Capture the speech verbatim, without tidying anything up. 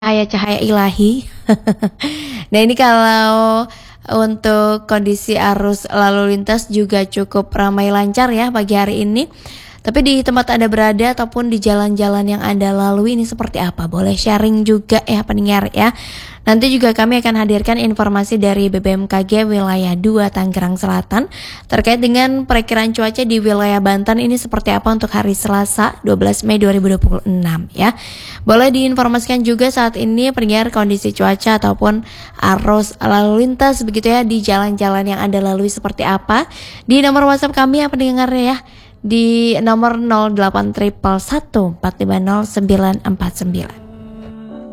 cahaya-cahaya ilahi. Nah ini kalau untuk kondisi arus lalu lintas juga cukup ramai lancar ya pagi hari ini. Tapi di tempat Anda berada ataupun di jalan-jalan yang Anda lalui ini seperti apa? Boleh sharing juga ya pendengar ya. Nanti juga kami akan hadirkan informasi dari B B M K G wilayah dua Tangerang Selatan terkait dengan perakiraan cuaca di wilayah Banten ini seperti apa untuk hari Selasa dua belas Mei dua ribu dua puluh enam ya. Boleh diinformasikan juga saat ini pendengar kondisi cuaca ataupun arus lalu lintas begitu ya di jalan-jalan yang Anda lalui seperti apa di nomor WhatsApp kami ya pendengar ya. Di nomor nol delapan satu satu satu empat lima nol sembilan empat sembilan.